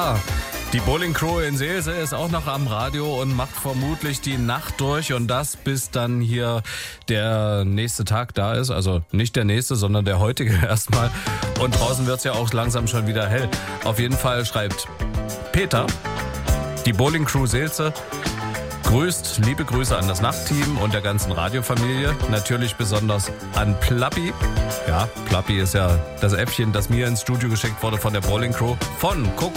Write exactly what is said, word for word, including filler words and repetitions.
Ja, die Bowling Crew in Seelze ist auch noch am Radio und macht vermutlich die Nacht durch und das bis dann hier der nächste Tag da ist. Also nicht der nächste, sondern der heutige erstmal. Und draußen wird es ja auch langsam schon wieder hell. Auf jeden Fall schreibt Peter, die Bowling Crew Seelze, grüßt, liebe Grüße an das Nachtteam und der ganzen Radiofamilie. Natürlich besonders an Plappi. Ja, Plappi ist ja das Äffchen, das mir ins Studio geschickt wurde von der Bowling Crew. Von Coco